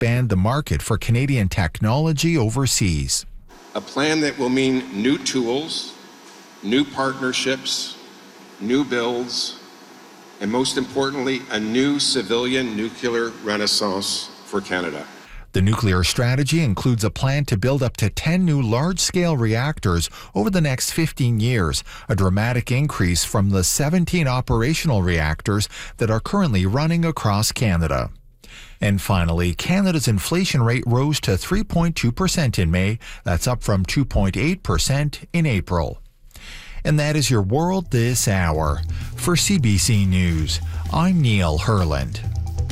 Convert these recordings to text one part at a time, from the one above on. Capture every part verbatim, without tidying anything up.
expand the market for Canadian technology overseas. A plan that will mean new tools, new partnerships, new builds, and most importantly, a new civilian nuclear renaissance for Canada. The nuclear strategy includes a plan to build up to ten new large-scale reactors over the next fifteen years, a dramatic increase from the seventeen operational reactors that are currently running across Canada. And finally, Canada's inflation rate rose to three point two percent in May. That's up from two point eight percent in April. And that is your World This Hour. For C B C News, I'm Neil Herland.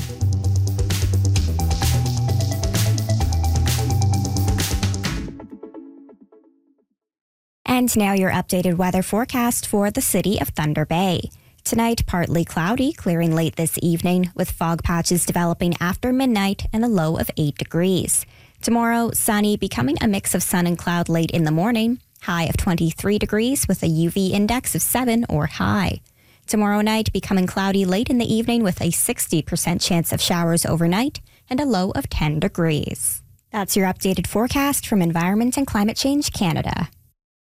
And now your updated weather forecast for the city of Thunder Bay. Tonight, partly cloudy, clearing late this evening, with fog patches developing after midnight and a low of eight degrees. Tomorrow, sunny, becoming a mix of sun and cloud late in the morning, high of twenty-three degrees with a U V index of seven or high. Tomorrow night, becoming cloudy late in the evening with a sixty percent chance of showers overnight and a low of ten degrees. That's your updated forecast from Environment and Climate Change Canada.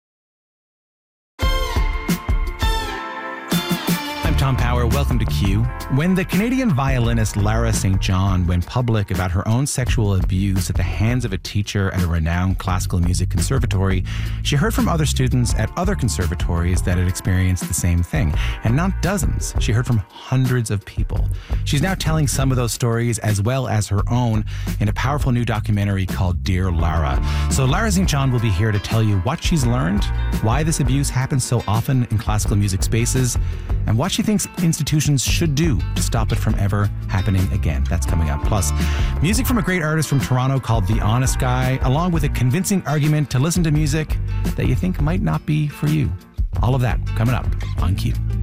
Tom Power, welcome to Q. When the Canadian violinist Lara Saint John went public about her own sexual abuse at the hands of a teacher at a renowned classical music conservatory, she heard from other students at other conservatories that had experienced the same thing. And not dozens. She heard from hundreds of people. She's now telling some of those stories as well as her own in a powerful new documentary called Dear Lara. So Lara Saint John will be here to tell you what she's learned, why this abuse happens so often in classical music spaces, and what she thinks institutions should do to stop it from ever happening again. That's coming up. Plus, music from a great artist from Toronto called The Honest Guy, along with a convincing argument to listen to music that you think might not be for you. All of that coming up on Q.